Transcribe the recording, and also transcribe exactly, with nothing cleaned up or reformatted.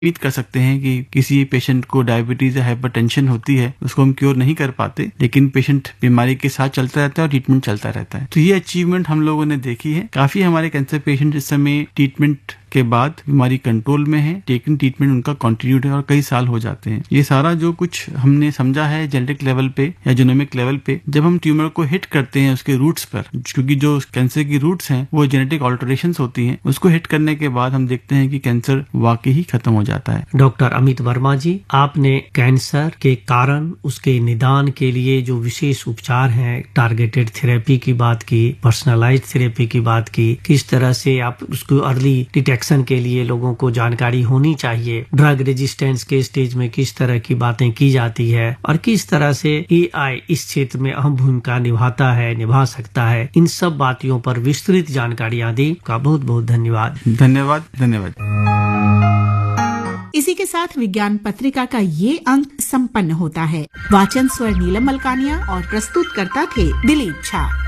उम्मीद कर सकते हैं कि किसी पेशेंट को डायबिटीज या हाइपरटेंशन होती है, उसको हम क्योर नहीं कर पाते, लेकिन पेशेंट बीमारी के साथ चलता रहता है और ट्रीटमेंट चलता रहता है। तो ये अचीवमेंट हम लोगों ने देखी है। काफी हमारे कैंसर पेशेंट इस समय ट्रीटमेंट के बाद बीमारी कंट्रोल में है, लेकिन ट्रीटमेंट उनका कंटिन्यूड है और कई साल हो जाते हैं। ये सारा जो कुछ हमने समझा है जेनेटिक लेवल पे या जीनोमिक लेवल पे, जब हम ट्यूमर को हिट करते हैं उसके रूट्स पर, क्योंकि जो कैंसर की रूट्स हैं वो जेनेटिक ऑल्टरेशंस होती हैं, उसको हिट करने के बाद हम देखते हैं कि कैंसर वाकई ही खत्म हो जाता है। डॉक्टर अमित वर्मा जी, आपने कैंसर के कारण, उसके निदान के लिए जो विशेष उपचार हैं, टारगेटेड थेरेपी की बात की, पर्सनलाइज्ड थेरेपी की बात की, किस तरह से आप उसको अर्ली डिटेक्शन के लिए लोगों को जानकारी होनी चाहिए, ड्रग रेजिस्टेंस के स्टेज में किस तरह की बातें की जाती है और किस तरह से एआई इस क्षेत्र में अहम भूमिका निभाता है, निभा सकता है, इन सब बातों पर विस्तृत जानकारियां दी। का बहुत बहुत धन्यवाद। धन्यवाद धन्यवाद। इसी के साथ विज्ञान पत्रिका का ये अंक संपन्न होता है। वाचन स्वर नीलम मलकानिया और प्रस्तुत करता थे दिलीप झा।